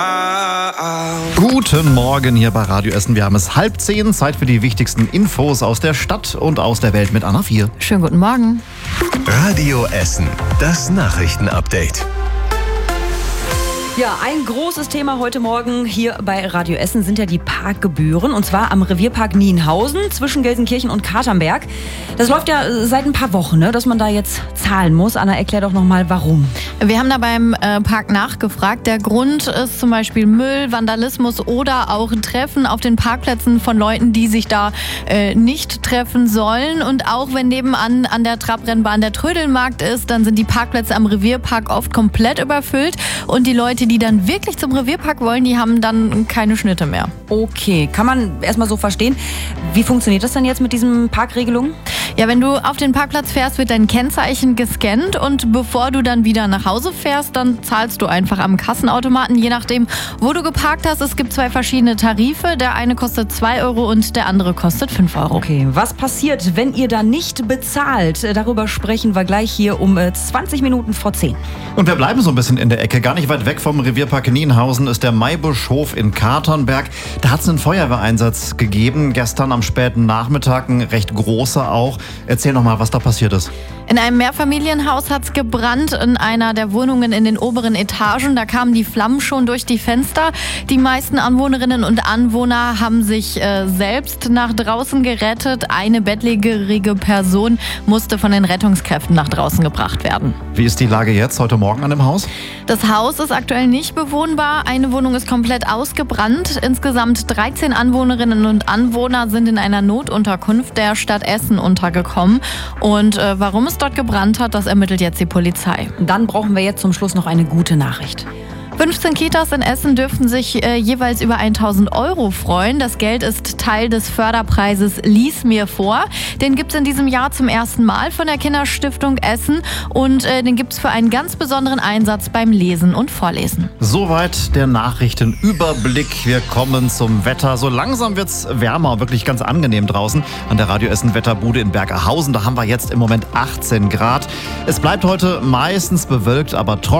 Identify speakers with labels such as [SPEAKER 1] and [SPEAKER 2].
[SPEAKER 1] Guten Morgen hier bei Radio Essen. Wir haben es 9:30, Zeit für die wichtigsten Infos aus der Stadt und aus der Welt mit Anna 4.
[SPEAKER 2] Schönen guten Morgen.
[SPEAKER 3] Radio Essen, das Nachrichtenupdate.
[SPEAKER 4] Ja, ein großes Thema heute Morgen hier bei Radio Essen sind ja die Parkgebühren. Und zwar am Revierpark Nienhausen zwischen Gelsenkirchen und Katernberg. Das läuft ja seit ein paar Wochen, dass man da jetzt zahlen muss. Anna, erklär doch nochmal, warum.
[SPEAKER 2] Wir haben da beim Park nachgefragt. Der Grund ist zum Beispiel Müll, Vandalismus oder auch Treffen auf den Parkplätzen von Leuten, die sich da nicht treffen sollen. Und auch wenn nebenan an der Trabrennbahn der Trödelmarkt ist, dann sind die Parkplätze am Revierpark oft komplett überfüllt. Und die Leute, die dann wirklich zum Revierpark wollen, die haben dann keine Schnitte mehr.
[SPEAKER 4] Okay, kann man erstmal so verstehen. Wie funktioniert das denn jetzt mit diesen Parkregelungen?
[SPEAKER 2] Ja, wenn du auf den Parkplatz fährst, wird dein Kennzeichen gescannt und bevor du dann wieder nach Hause fährst, dann zahlst du einfach am Kassenautomaten, je nachdem, wo du geparkt hast. Es gibt 2 verschiedene Tarife. Der eine kostet 2 Euro und der andere kostet 5 Euro.
[SPEAKER 4] Okay, was passiert, wenn ihr da nicht bezahlt? Darüber sprechen wir gleich hier um 20 Minuten vor 10.
[SPEAKER 1] Und wir bleiben so ein bisschen in der Ecke. Gar nicht weit weg vom Revierpark Nienhausen ist der Maibuschhof in Katernberg. Da hat es einen Feuerwehreinsatz gegeben. Gestern am späten Nachmittag, ein recht großer auch. Erzähl noch mal, was da passiert ist.
[SPEAKER 2] In einem Mehrfamilienhaus hat es gebrannt, in einer der Wohnungen in den oberen Etagen. Da kamen die Flammen schon durch die Fenster. Die meisten Anwohnerinnen und Anwohner haben sich selbst nach draußen gerettet. Eine bettlägerige Person musste von den Rettungskräften nach draußen gebracht werden.
[SPEAKER 1] Wie ist die Lage jetzt, heute Morgen an dem Haus?
[SPEAKER 2] Das Haus ist aktuell nicht bewohnbar. Eine Wohnung ist komplett ausgebrannt. Insgesamt 13 Anwohnerinnen und Anwohner sind in einer Notunterkunft der Stadt Essen untergekommen. Und warum es dort gebrannt hat, das ermittelt jetzt die Polizei.
[SPEAKER 4] Dann brauchen wir jetzt zum Schluss noch eine gute Nachricht.
[SPEAKER 2] 15 Kitas in Essen dürften sich jeweils über 1.000 Euro freuen. Das Geld ist Teil des Förderpreises Lies mir vor. Den gibt es in diesem Jahr zum ersten Mal von der Kinderstiftung Essen und den gibt es für einen ganz besonderen Einsatz beim Lesen und Vorlesen.
[SPEAKER 1] Soweit der Nachrichtenüberblick. Wir kommen zum Wetter. So langsam wird es wärmer, wirklich ganz angenehm draußen an der Radio Essen Wetterbude in Bergerhausen. Da haben wir jetzt im Moment 18 Grad. Es bleibt heute meistens bewölkt, aber trocken.